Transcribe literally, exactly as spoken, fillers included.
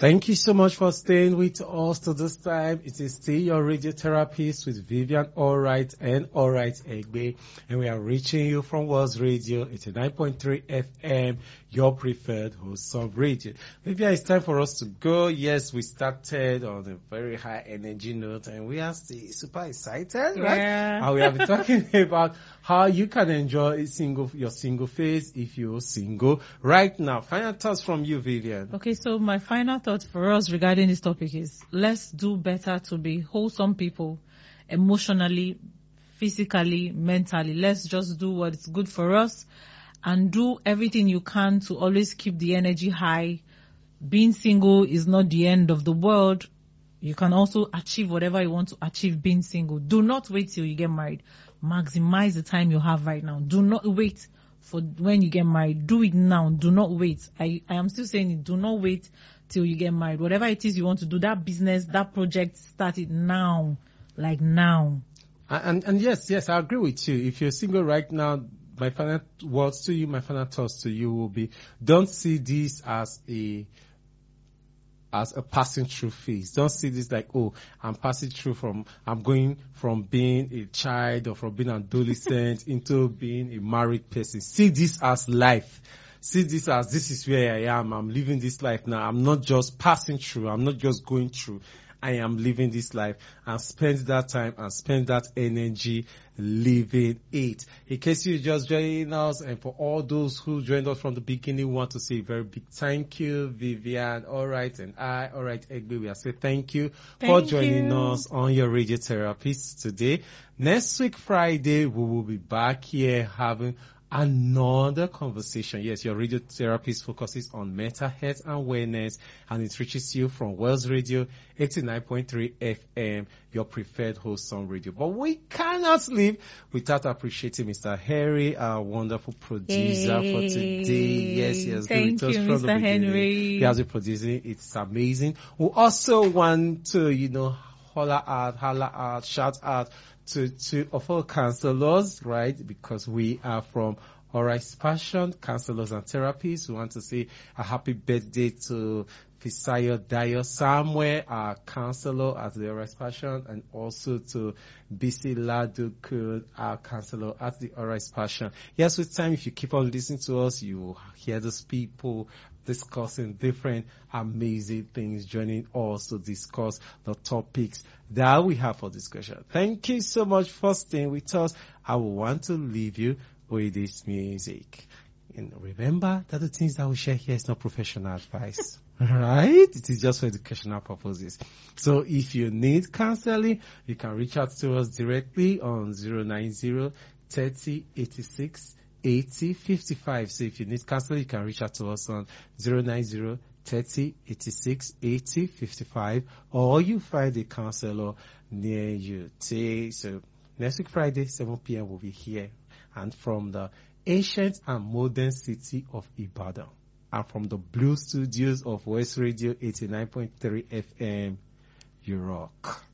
Thank you so much for staying with us to this time. It is still your radiotherapist with Vivian Alright and Alright Egbe, and we are reaching you from World Radio eighty-nine point three F M, your preferred host of radio. Vivian, it's time for us to go. Yes, we started on a very high energy note, and we are still super excited, right? Yeah. And we have been talking about how you can enjoy a single your single phase if you're single right now. Final thoughts from you, Vivian. Okay, so my final thought for us regarding this topic is let's do better to be wholesome people, emotionally, physically, mentally. Let's just do what's good for us and do everything you can to always keep the energy high. Being single is not the end of the world. You can also achieve whatever you want to achieve being single. Do not wait till you get married. Maximize the time you have right now. Do not wait for when you get married. Do it now. Do not wait. I, I am still saying it. Do not wait till you get married. Whatever it is you want to do, that business, that project, start it now. Like now. And, and, and yes, yes, I agree with you. If you're single right now, my final words to you, my final thoughts to you will be, don't see this as a as a passing through phase. Don't see this like, oh, I'm passing through from, I'm going from being a child or from being an adolescent into being a married person. See this as life. See this as, this is where I am. I'm living this life now. I'm not just passing through. I'm not just going through. I am living this life, and spend that time and spend that energy living it. In case you just joining us, and for all those who joined us from the beginning, we want to say a very big thank you, Vivian, Alright, and I, Alright Egbe. We are saying thank you Thank for joining you. us on your radiotherapist today. Next week, Friday, we will be back here having another conversation. Yes, your radiotherapist focuses on mental health and wellness, and it reaches you from Wells Radio eighty-nine point three F M, your preferred host on radio. But we cannot leave without appreciating Mister Harry, our wonderful producer for today. Yes, he has been Thank with us you, from the Mister beginning. Henry. He has been producing. It's amazing. We also want to, you know, holler out, holler out, shout out to two of our counselors, right? Because we are from Alright Passion, counselors and therapists. We want to say a happy birthday to Fisayo Dayo Samuel, our counselor at the Alright Passion, and also to Bisi Ladukud, our counselor at the Alright Passion. Yes, with time, if you keep on listening to us, you will hear those people discussing different amazing things, joining us to discuss the topics that we have for discussion. Thank you so much for staying with us. I will want to leave you with this music. And remember that the things that we share here is not professional advice. Right? It is just for educational purposes. So if you need counseling, you can reach out to us directly on zero nine zero, thirty, eighty-six, eighty, fifty-five. So if you need counseling, you can reach out to us on zero nine zero, thirty, eighty-six, eighty, fifty-five, or you find a counselor near you. So next week Friday, seven p.m. we'll be here, and from the ancient and modern city of Ibadan, and from the Blue Studios of West Radio eighty-nine point three F M, you rock.